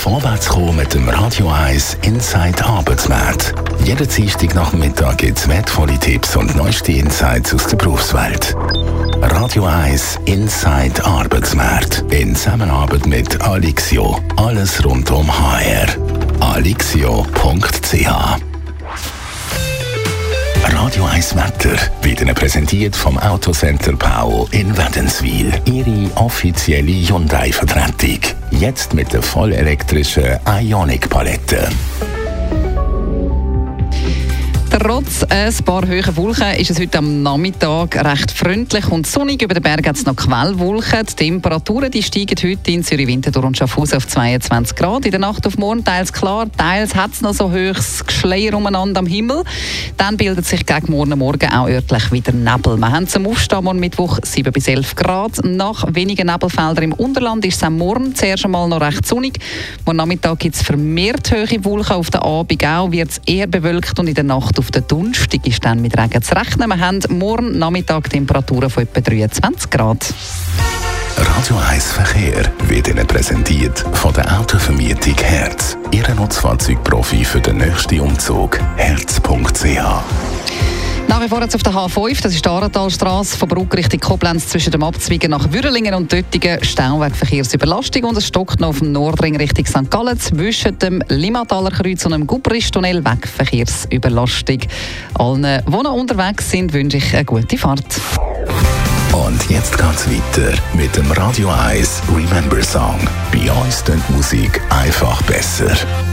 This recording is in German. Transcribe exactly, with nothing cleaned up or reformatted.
Vorwärts kommen mit dem Radio eins Inside Arbeitsmarkt. Jeden Dienstag nach dem Mittag gibt es wertvolle Tipps und neueste Insights aus der Berufswelt. Radio eins Inside Arbeitsmarkt in Zusammenarbeit mit Alixio. Alles rund um H R. alixio punkt c h. Radio eins Wetter wird Ihnen präsentiert vom Autocenter Pau in Wädenswil. Ihre offizielle Hyundai-Vertretung. Jetzt mit der vollelektrischen Ioniq-Palette. Trotz ein paar hohen Wolken ist es heute am Nachmittag recht freundlich und sonnig. Über den Berg hat es noch Quellwolken. Die Temperaturen die steigen heute in Zürich, Winterthur und Schaffhausen auf zweiundzwanzig Grad. In der Nacht auf morgen teils klar, teils hat es noch so hohes Geschleier umeinander am Himmel. Dann bildet sich gegen morgen Morgen auch örtlich wieder Nebel. Wir haben zum Aufstehen morgen Mittwoch sieben bis elf Grad. Nach wenigen Nebelfeldern im Unterland ist es am Morgen zuerst einmal noch recht sonnig. Morgen Nachmittag gibt es vermehrt hohe Wolken. Auf den Abend auch wird es eher bewölkt und in der Nacht auf der Donnerstag ist dann mit Regen zu rechnen. Wir haben morgen Nachmittag Temperaturen von etwa dreiundzwanzig Grad. Radio eins Verkehr wird Ihnen präsentiert von der Autovermietung Herz. Ihre Nutzfahrzeugprofi für den nächsten Umzug. herz punkt c h. Nach wie vor jetzt auf der H fünf, das ist die Aarautalstrasse von Bruck Richtung Koblenz zwischen dem Abzweigen nach Würrelingen und Döttingen. Stauwegverkehrsüberlastung und es stockt noch auf dem Nordring Richtung Sankt Gallen zwischen dem Limmataler Kreuz und dem Gubristunnel Wegverkehrsüberlastung. Allen, die noch unterwegs sind, wünsche ich eine gute Fahrt. Und jetzt geht's weiter mit dem Radio eins Remember Song. Bei uns klingt Musik einfach besser.